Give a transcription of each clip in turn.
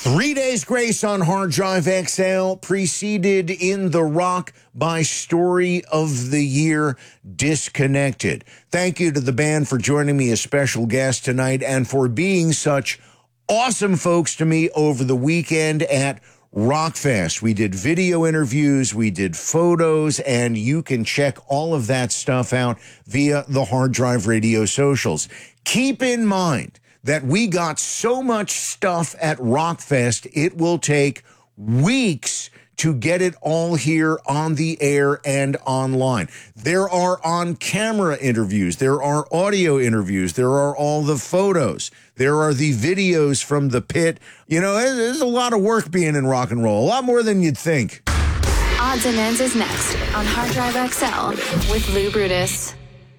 3 days grace on Hard Drive XL, preceded in The Rock by Story of the Year, Disconnected. Thank you to the band for joining me as special guest tonight and for being such awesome folks to me over the weekend at Rockfest. We did video interviews, we did photos, and you can check all of that stuff out via the Hard Drive Radio socials. Keep in mind that we got so much stuff at Rockfest, it will take weeks to get it all here on the air and online. There are on-camera interviews. There are audio interviews. There are all the photos. There are the videos from the pit. You know, there's a lot of work being in rock and roll, a lot more than you'd think. Odds and Ends is next on Hard Drive XL with Lou Brutus.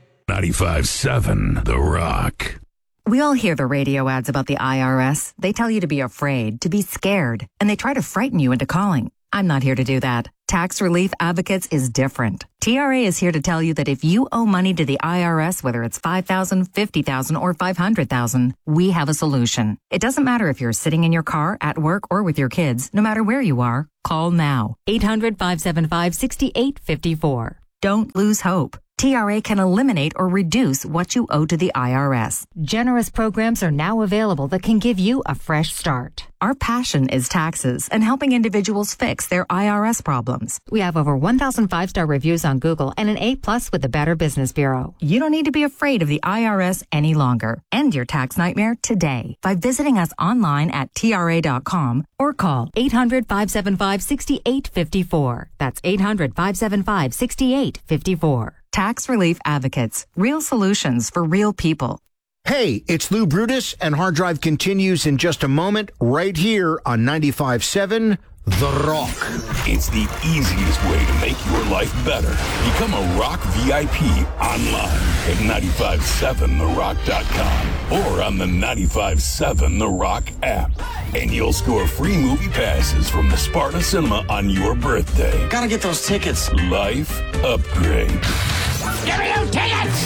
95.7 The Rock. We all hear the radio ads about the IRS. They tell you to be afraid, to be scared, and they try to frighten you into calling. I'm not here to do that. Tax Relief Advocates is different. TRA is here to tell you that if you owe money to the IRS, whether it's $5,000, $50,000, or $500,000, we have a solution. It doesn't matter if you're sitting in your car, at work, or with your kids. No matter where you are, call now. 800-575-6854. Don't lose hope. TRA can eliminate or reduce what you owe to the IRS. Generous programs are now available that can give you a fresh start. Our passion is taxes and helping individuals fix their IRS problems. We have over 1,000 5-star reviews on Google and an A+ with the Better Business Bureau. You don't need to be afraid of the IRS any longer. End your tax nightmare today by visiting us online at TRA.com or call 800-575-6854. That's 800-575-6854. Tax Relief Advocates. Real solutions for real people. Hey, it's Lou Brutus, and Hard Drive continues in just a moment right here on 95.7 The Rock. It's the easiest way to make your life better. Become a Rock VIP online at 957therock.com or on the 95.7 The Rock app. And you'll score free movie passes from the Sparta Cinema on your birthday. Gotta get those tickets. Life upgrade. Give me those tickets!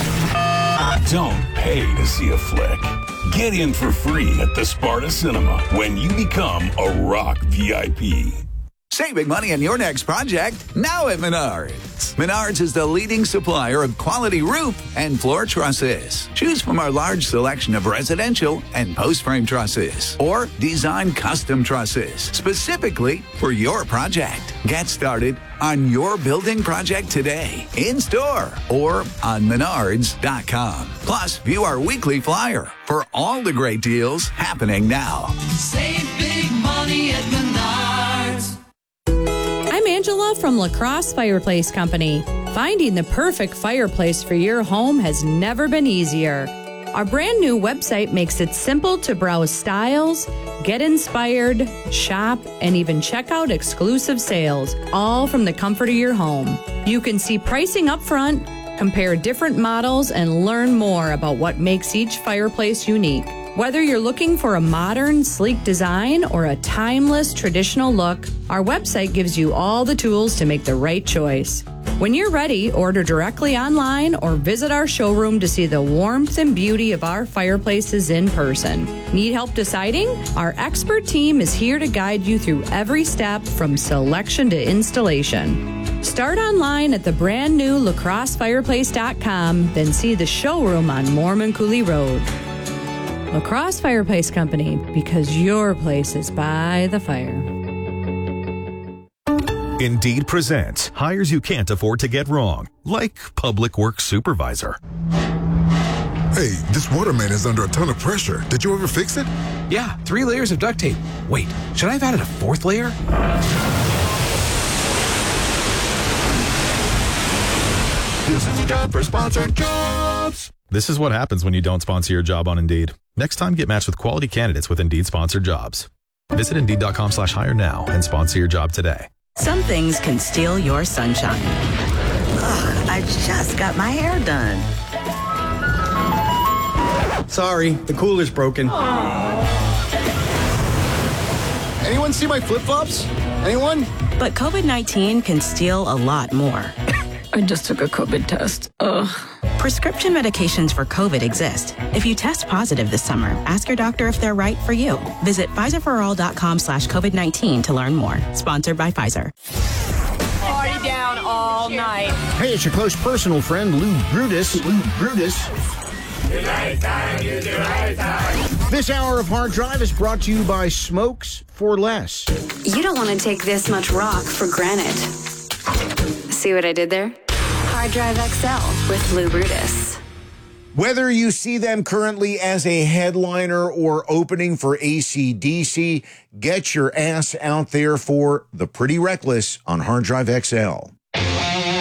Don't pay to see a flick. Get in for free at the Sparta Cinema when you become a Rock VIP. Save big money on your next project now at Menards. Menards is the leading supplier of quality roof and floor trusses. Choose from our large selection of residential and post-frame trusses or design custom trusses specifically for your project. Get started on your building project today, in-store or on Menards.com. Plus, view our weekly flyer for all the great deals happening now. Save big money at Menards. I'm Angela from La Crosse Fireplace Company. Finding the perfect fireplace for your home has never been easier. Our brand new website makes it simple to browse styles, get inspired, shop, and even check out exclusive sales, all from the comfort of your home. You can see pricing up front, compare different models, and learn more about what makes each fireplace unique. Whether you're looking for a modern, sleek design or a timeless, traditional look, our website gives you all the tools to make the right choice. When you're ready, order directly online or visit our showroom to see the warmth and beauty of our fireplaces in person. Need help deciding? Our expert team is here to guide you through every step from selection to installation. Start online at the brand new lacrossefireplace.com, then see the showroom on Mormon Coulee Road. La Crosse Fireplace Company, because your place is by the fire. Indeed presents hires you can't afford to get wrong, like public works supervisor. Hey, this waterman is under a ton of pressure. Did you ever fix it? Yeah, 3 layers of duct tape. Wait, should I have added a 4th layer? This is a job for Sponsored Jobs. This is what happens when you don't sponsor your job on Indeed. Next time, get matched with quality candidates with Indeed sponsored jobs. Visit Indeed.com/hire now and sponsor your job today. Some things can steal your sunshine. Ugh, I just got my hair done. Sorry, the cooler's broken. Anyone see my flip-flops? Anyone? But COVID-19 can steal a lot more. I just took a COVID test. Ugh. Prescription medications for COVID exist. If you test positive this summer, ask your doctor if they're right for you. Visit PfizerForAll.com/COVID-19 to learn more. Sponsored by Pfizer. Party down all night. Hey, it's your close personal friend, Lou Brutus. This hour of Hard Drive is brought to you by Smokes for Less. You don't want to take this much rock for granted. See what I did there? Hard Drive XL with Lou Brutus. Whether you see them currently as a headliner or opening for AC/DC, get your ass out there for The Pretty Reckless on Hard Drive XL.